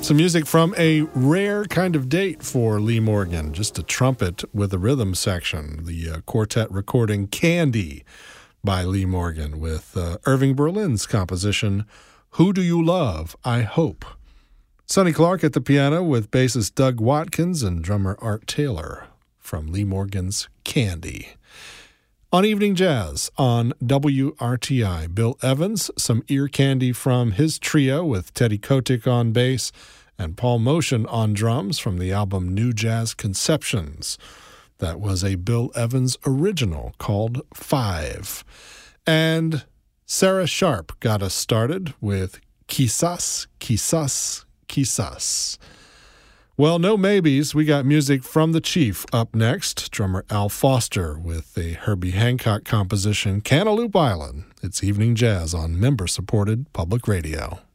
Some music from a rare kind of date for Lee Morgan, just a trumpet with a rhythm section. The quartet recording Candy by Lee Morgan with Irving Berlin's composition, Who Do You Love, I Hope. Sonny Clark at the piano with bassist Doug Watkins and drummer Art Taylor from Lee Morgan's Candy. On Evening Jazz on WRTI, Bill Evans, some ear candy from his trio with Teddy Kotick on bass and Paul Motion on drums from the album New Jazz Conceptions. That was a Bill Evans original called Five. And Sarah Sharp got us started with Quizás, Quizás, Quizás. Well, no maybes. We got music from the Chief up next. Drummer Al Foster with the Herbie Hancock composition, Cantaloupe Island. It's Evening Jazz on member-supported public radio.